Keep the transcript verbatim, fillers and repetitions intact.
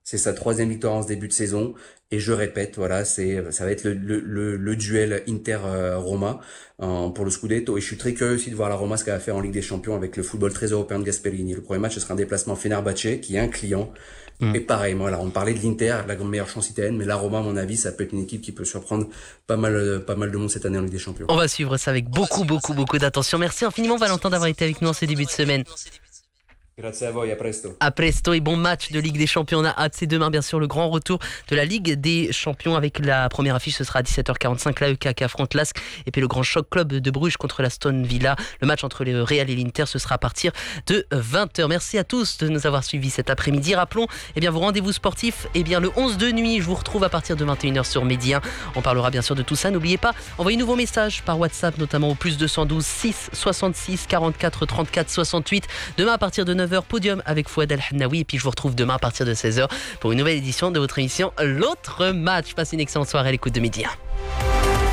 C'est sa troisième victoire en ce début de saison. Et je répète, voilà, c'est, ça va être le, le, le, le duel Inter-Roma euh, pour le Scudetto. Et je suis très curieux aussi de voir la Roma ce qu'elle va faire en Ligue des Champions avec le football très européen de Gasperini. Le premier match, ce sera un déplacement Fenerbahçe, qui est un client. Mm. Et pareil, voilà, on parlait de l'Inter, la meilleure chance italienne, mais la Roma, à mon avis, ça peut être une équipe qui peut surprendre pas mal, pas mal de monde cette année en Ligue des Champions. On va suivre ça avec beaucoup, beaucoup, beaucoup d'attention. Merci infiniment Valentin d'avoir été avec nous en ce début de semaine. Grazie a voi, a presto. À presto et bon match de Ligue des Champions. On a hâte, c'est demain bien sûr le grand retour de la Ligue des Champions avec la première affiche. Ce sera à dix-sept heures quarante-cinq, l'A E K qui affronte l'A S K et puis le grand choc club de Bruges contre l'Aston Villa. Le match entre le Real et l'Inter, ce sera à partir de vingt heures. Merci à tous de nous avoir suivis cet après-midi. Rappelons eh bien, vos rendez-vous sportifs. Eh bien, le onze de nuit, je vous retrouve à partir de vingt et une heures sur Medi un. On parlera bien sûr de tout ça. N'oubliez pas, envoyez-nous vos messages par WhatsApp, notamment au plus deux cent douze six soixante-six quarante-quatre trente-quatre soixante-huit. Demain à partir de neuf heures, podium avec Fouad El-Hannaoui. Et puis je vous retrouve demain à partir de seize heures pour une nouvelle édition de votre émission L'autre match. Passez une excellente soirée à l'écoute de Midi un.